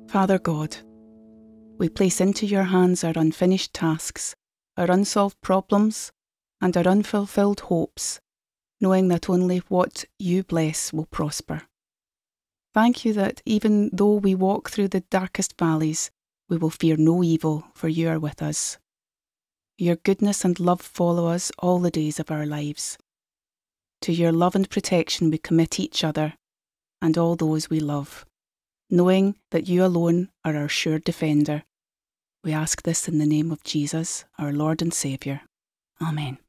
Father God, we place into your hands our unfinished tasks, our unsolved problems, and our unfulfilled hopes, knowing that only what you bless will prosper. Thank you that even though we walk through the darkest valleys, we will fear no evil, for you are with us. Your goodness and love follow us all the days of our lives. To your love and protection we commit each other and all those we love, knowing that you alone are our sure defender. We ask this in the name of Jesus, our Lord and Saviour. Amen.